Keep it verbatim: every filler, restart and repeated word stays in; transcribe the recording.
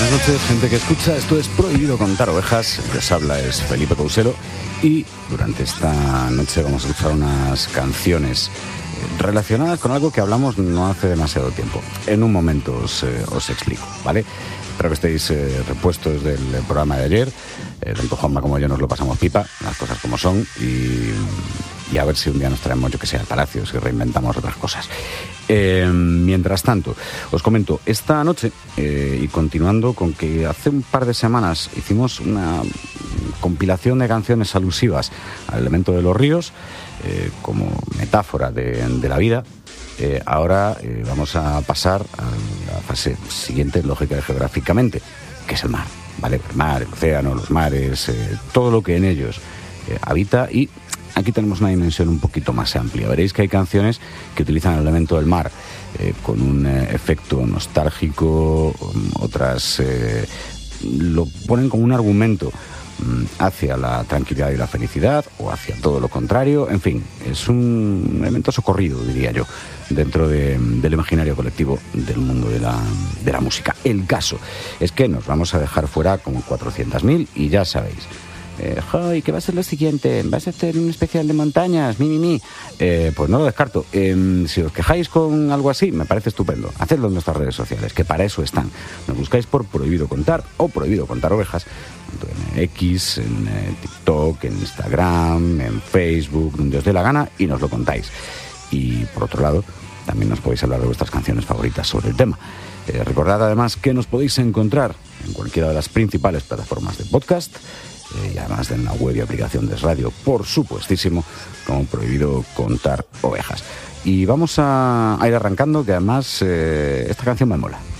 Buenas noches, gente que escucha. Esto es Prohibido Contar Ovejas. El que os habla es Felipe Couselo. Y durante esta noche vamos a escuchar unas canciones relacionadas con algo que hablamos no hace demasiado tiempo. En un momento os, eh, os explico, ¿vale? Espero que estéis eh, repuestos del programa de ayer. Eh, tanto Juanma como yo nos lo pasamos pipa, las cosas como son, y, y a ver si un día nos traemos, yo que sé, al Palacio, si reinventamos otras cosas. Eh, mientras tanto, os comento, esta noche, eh, y continuando con que hace un par de semanas hicimos una compilación de canciones alusivas al elemento de los ríos, eh, como metáfora de, de la vida. Eh, ahora eh, vamos a pasar a la fase siguiente, lógica y geográficamente, que es el mar, ¿vale? El mar, el océano, los mares, eh, todo lo que en ellos eh, habita. Y aquí tenemos una dimensión un poquito más amplia. Veréis que hay canciones que utilizan el elemento del mar eh, con un eh, efecto nostálgico, otras eh, lo ponen como un argumento hacia la tranquilidad y la felicidad, o hacia todo lo contrario. En fin, es un elemento socorrido, diría yo, dentro de, del imaginario colectivo del mundo de la, de la música. El caso es que nos vamos a dejar fuera como cuatrocientos mil, y ya sabéis, eh, ¡ay, qué va a ser lo siguiente! ¿Vas a hacer un especial de montañas? ¡Mi, mi, mi! Eh, pues no lo descarto. Eh, si os quejáis con algo así, me parece estupendo. Hacedlo en nuestras redes sociales, que para eso están. Nos buscáis por Prohibido Contar o Prohibido Contar Ovejas, en X, en eh, TikTok, en Instagram, en Facebook, donde os dé la gana, y nos lo contáis. Y por otro lado, también nos podéis hablar de vuestras canciones favoritas sobre el tema. Eh, recordad además que nos podéis encontrar en cualquiera de las principales plataformas de podcast, eh, y además en la web y aplicación de Radio, por supuestísimo, como Prohibido Contar Ovejas. Y vamos a, a ir arrancando, que además eh, esta canción me mola.